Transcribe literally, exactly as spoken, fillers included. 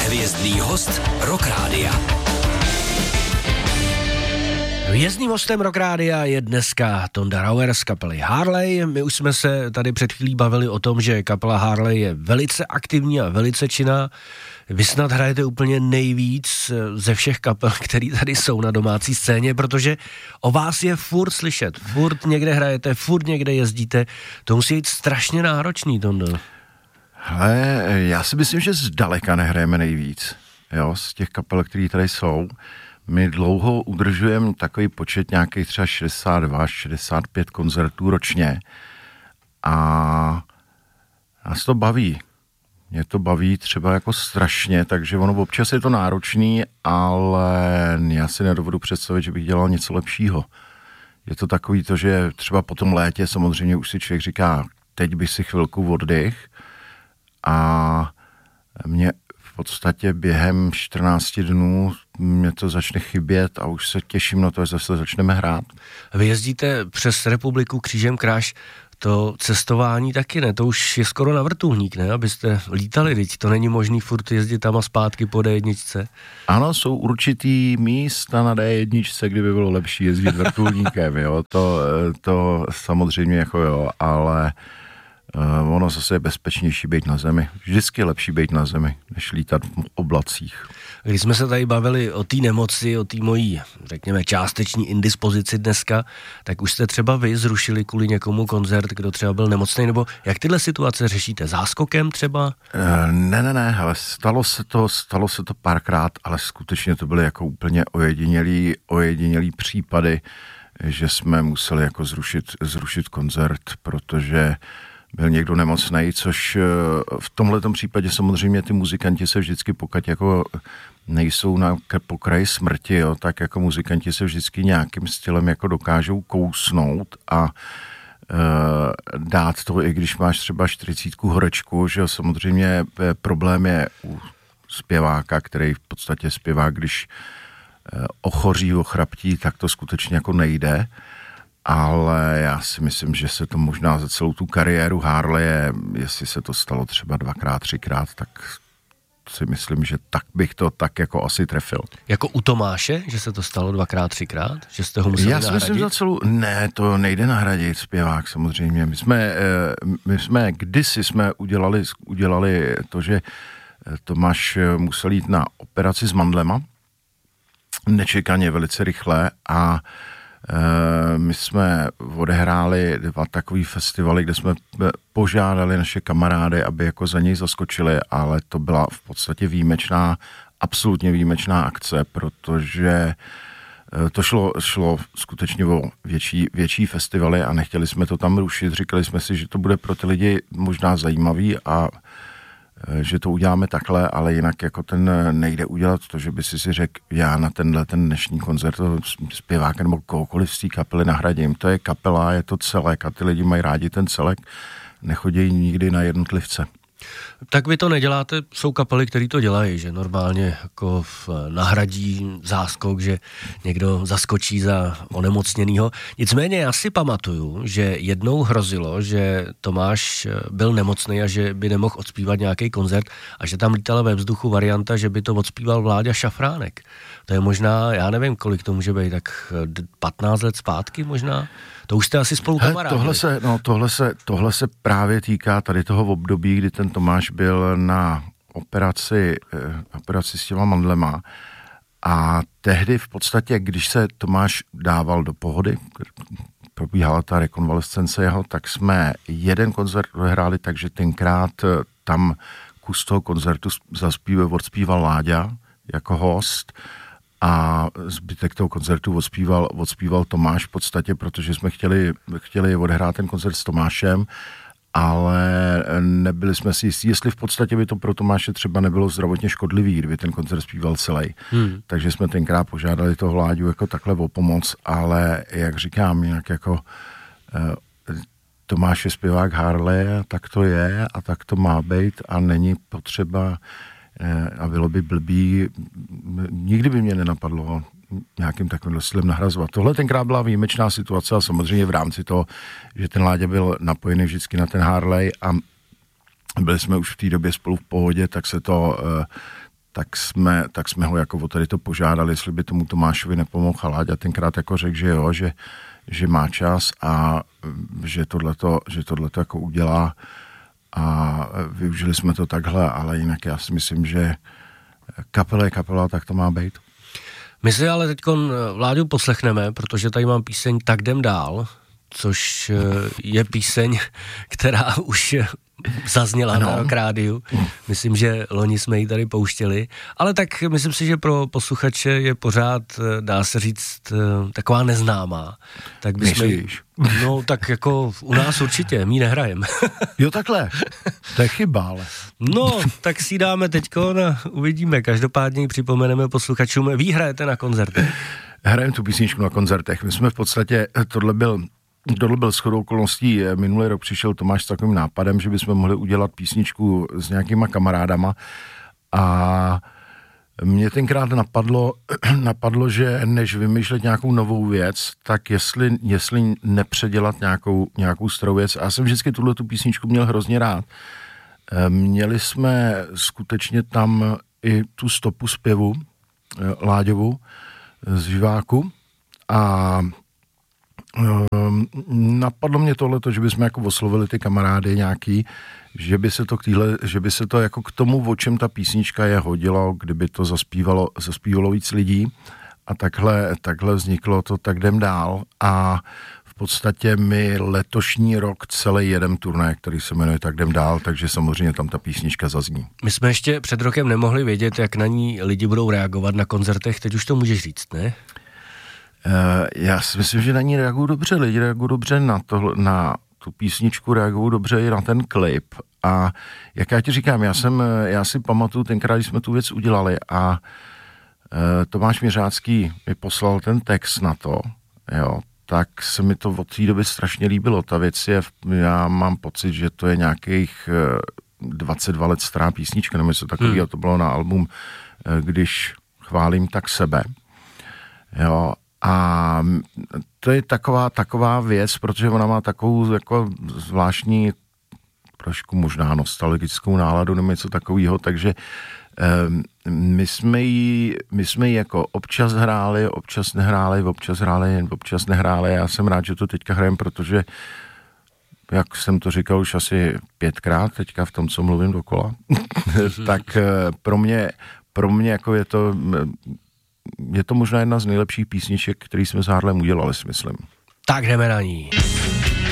Hvězdný host Rock Rádia. Hvězdným hostem Rock Rádia je dneska Tonda Rauer z kapely Harley. My už jsme se tady před chvílí bavili o tom, že kapela Harley je velice aktivní a velice činná. Vy snad hrajete úplně nejvíc ze všech kapel, které tady jsou na domácí scéně, protože o vás je furt slyšet. Furt někde hrajete, furt někde jezdíte. To musí být strašně náročný, Tondo. Hele, já si myslím, že zdaleka nehrajeme nejvíc, jo, z těch kapel, které tady jsou. My dlouho udržujeme takový počet nějakých třeba šedesát dva až šedesát pět koncertů ročně a nás to baví. Mě to baví třeba jako strašně, takže ono občas je to náročný, ale já si nedovedu představit, že bych dělal něco lepšího. Je to takový to, že třeba po tom létě samozřejmě už si člověk říká, teď bych si chvilku oddych a mě v podstatě během čtrnácti dnů mě to začne chybět a už se těším na to, že zase začneme hrát. Vy jezdíte přes republiku křížem kráž, to cestování taky ne, to už je skoro na vrtulník, ne, abyste lítali, teď to není možný furt jezdit tam a zpátky po dé jedna. Ano, jsou určitý místa na dé jedna, kde by bylo lepší jezdit vrtulníkem, jo, to, to samozřejmě jako jo, ale Uh, ono zase je bezpečnější být na zemi. Vždycky je lepší být na zemi, než lítat v oblacích. Když jsme se tady bavili o té nemoci, o té mojí, řekněme, částeční indispozici dneska, tak už jste třeba vy zrušili kvůli někomu koncert, kdo třeba byl nemocný, nebo jak tyhle situace řešíte? Záskokem třeba? Uh, ne, ne, ne, ale stalo se to, stalo se to párkrát, ale skutečně to byly jako úplně ojedinělý, ojedinělý případy, že jsme museli jako zrušit, zrušit koncert, protože byl někdo nemocnej, což v tomhletom případě samozřejmě ty muzikanti se vždycky, pokud jako nejsou na pokraji smrti, jo, tak jako muzikanti se vždycky nějakým stylem jako dokážou kousnout a e, dát to, i když máš třeba čtyřicítku horečku, že samozřejmě problém je u zpěváka, který v podstatě zpěvá, když e, ochoří, ochraptí, tak to skutečně jako nejde. Ale já si myslím, že se to možná za celou tu kariéru Harleje, jestli se to stalo třeba dvakrát, třikrát, tak si myslím, že tak bych to tak jako asi trefil. Jako u Tomáše, že se to stalo dvakrát, třikrát? Že jste ho museli já nahradit? Já si myslím za celou... Ne, to nejde nahradit zpěvák samozřejmě. My jsme, my jsme kdysi jsme udělali, udělali to, že Tomáš musel jít na operaci s mandlema, nečekaně, velice rychle a my jsme odehráli dva takový festivaly, kde jsme požádali naše kamarády, aby jako za něj zaskočili, ale to byla v podstatě výjimečná, absolutně výjimečná akce, protože to šlo, šlo skutečně o větší, větší festivaly a nechtěli jsme to tam rušit. Říkali jsme si, že to bude pro ty lidi možná zajímavý a že to uděláme takhle, ale jinak jako ten nejde udělat to, že by si si řekl, já na tenhle ten dnešní koncert zpěváka nebo kohokoliv z té kapely nahradím. To je kapela, je to celek a ty lidi mají rádi ten celek, nechodí nikdy na jednotlivce. Tak vy to neděláte, jsou kapely, které to dělají, že normálně jako nahradí záskok, že někdo zaskočí za onemocněnýho. Nicméně já si pamatuju, že jednou hrozilo, že Tomáš byl nemocný a že by nemohl odspívat nějaký koncert a že tam lítala ve vzduchu varianta, že by to odspíval Vláďa Šafránek. To je možná, já nevím, kolik to může být, tak patnáct let zpátky možná? To už jste asi spolu kamarádi. Tohle se, no, tohle, se, tohle se právě týká tady toho období, kdy ten Tomáš byl na operaci, eh, operaci s těma mandlema a tehdy v podstatě, když se Tomáš dával do pohody, probíhala ta rekonvalescence jeho, tak jsme jeden koncert hráli, takže tenkrát tam kus toho koncertu zaspíval, odspíval Láďa jako host a zbytek toho koncertu odspíval, odspíval Tomáš v podstatě, protože jsme chtěli, chtěli odehrát ten koncert s Tomášem, ale nebyli jsme si jistí, jestli v podstatě by to pro Tomáše třeba nebylo zdravotně škodlivý, kdyby ten koncert zpíval celý. Hmm. Takže jsme tenkrát požádali toho Láďu jako takhle o pomoc, ale jak říkám, jinak jako eh, Tomáš je zpěvák Harley, tak to je a tak to má být a není potřeba a bylo by blbý, nikdy by mě nenapadlo nějakým takovým stylem nahrazovat. Tohle tenkrát byla výjimečná situace a samozřejmě v rámci toho, že ten Láďa byl napojený vždycky na ten Harley a byli jsme už v té době spolu v pohodě, tak se to, tak jsme, tak jsme ho jako o tady to požádali, jestli by tomu Tomášovi nepomohl a Láďa tenkrát jako řekl, že jo, že, že má čas a že tohleto, že tohleto jako udělá a využili jsme to takhle, ale jinak já si myslím, že kapela je kapela, tak to má být. My si ale teď Vláďu poslechneme, protože tady mám píseň Tak jdem dál, což je píseň, která už zazněla ano. na Rock Rádiu. Myslím, že loni jsme ji tady pouštěli, ale tak myslím si, že pro posluchače je pořád, dá se říct, taková neznámá. Tak bychom, no tak jako u nás určitě, my nehrajem. Jo takhle, to je chyba, ale. No, tak si dáme teďko a uvidíme. Každopádně ji připomeneme posluchačům. Vy hrajete na koncertech. Hrajeme tu písničku na koncertech. My jsme v podstatě, tohle byl Tohle byl shodou okolností, minulý rok přišel Tomáš s takovým nápadem, že bychom mohli udělat písničku s nějakýma kamarádama a mě tenkrát napadlo, napadlo, že než vymýšlet nějakou novou věc, tak jestli, jestli nepředělat nějakou, nějakou starou věc. A já jsem vždycky tuhle tu písničku měl hrozně rád. Měli jsme skutečně tam i tu stopu zpěvu Láďovu z Živáku a napadlo mě tohleto, že bychom jako oslovili ty kamarády nějaký, že by se to k týhle, že by se to jako k tomu, o čem ta písnička je, hodilo, kdyby to zaspívalo, zaspívalo víc lidí a takhle, takhle vzniklo to Tak jdem dál a v podstatě my letošní rok celý jeden turnaj, který se jmenuje Tak jdem dál, takže samozřejmě tam ta písnička zazní. My jsme ještě před rokem nemohli vědět, jak na ní lidi budou reagovat na koncertech, teď už to můžeš říct, ne? Já si myslím, že na ní reagují dobře, lidi reagují dobře na, to, na tu písničku, reagují dobře i na ten klip a jak já ti říkám, já jsem, já si pamatuju tenkrát, když jsme tu věc udělali a e, Tomáš Měřácký mi poslal ten text na to, jo, tak se mi to od té doby strašně líbilo, ta věc je, já mám pocit, že to je nějakých e, dvacet dva let stará písnička, nebo něco takového, hmm. to bylo na album e, Když chválím tak sebe, jo. A to je taková, taková věc, protože ona má takovou jako zvláštní, trošku možná nostalgickou náladu nebo něco takového, takže um, my jsme ji, my jsme ji jako občas hráli, občas nehráli, občas hráli, občas nehráli. Já jsem rád, že to teďka hrajem, protože jak jsem to říkal už asi pětkrát teďka v tom, co mluvím dokola, tak pro mě, pro mě jako je to... Je to možná jedna z nejlepších písniček, který jsme s Harlem udělali, si myslím. Tak jdeme na ní.